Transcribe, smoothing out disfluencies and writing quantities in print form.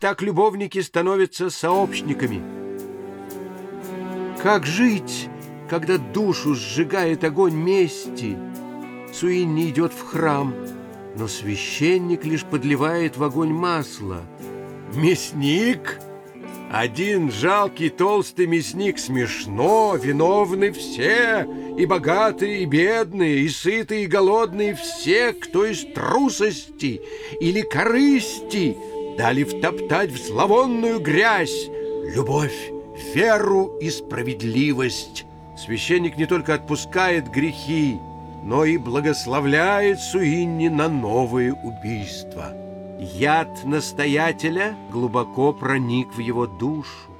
так любовники становятся сообщниками. Как жить, когда душу сжигает огонь мести? Суинни идет в храм, но священник лишь подливает в огонь масло. Мясник? Один жалкий толстый мясник смешно, виновны все, и богатые, и бедные, и сытые, и голодные, все, кто из трусости или корысти дали втоптать в зловонную грязь любовь, веру и справедливость. Священник не только отпускает грехи, но и благословляет Суинни на новые убийства. Яд настоятеля глубоко проник в его душу.